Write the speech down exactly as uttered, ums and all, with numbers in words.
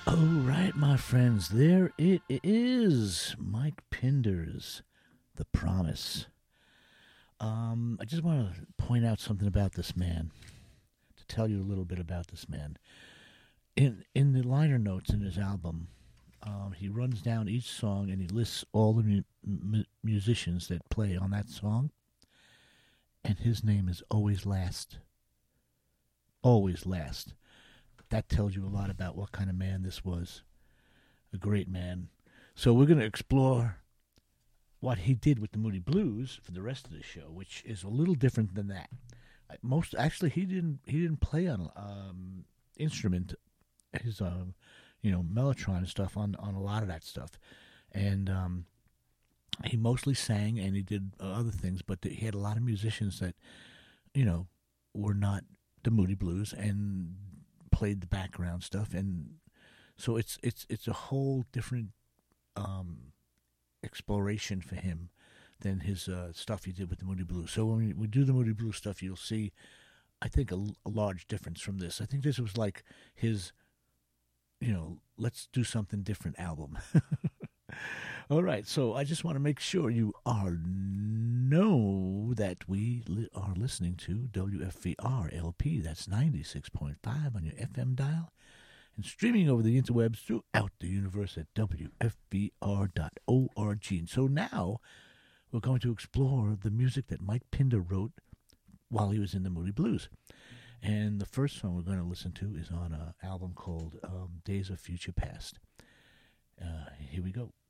All right, my friends, there it is. Mike Pinder's The Promise. Um, I just want to point out something about this man, to tell you a little bit about this man. In in the liner notes in his album, um, he runs down each song and he lists all the mu- mu- musicians that play on that song, and his name is always last. Always last. That tells you a lot about what kind of man this was. A great man. So we're going to explore what he did with the Moody Blues for the rest of the show, which is a little different than that. Most actually, he didn't he didn't play on um, instrument, his um, you know mellotron and stuff on on a lot of that stuff, and um, he mostly sang and he did uh, other things. But he had a lot of musicians that you know were not the Moody Blues and played the background stuff, and so it's it's it's a whole different um, exploration for him than his uh, stuff he did with the Moody Blues. So when we, we do the Moody Blues stuff, you'll see, I think, a, a large difference from this. I think this was like his, you know, let's do something different album. All right, so I just want to make sure you are know that we li- are listening to W F V R L P. That's ninety-six point five on your F M dial, and streaming over the interwebs throughout the universe at W F V R dot org. And so now we're going to explore the music that Mike Pinder wrote while he was in the Moody Blues. And the first song we're going to listen to is on an album called um, Days of Future Past. Uh, here we go.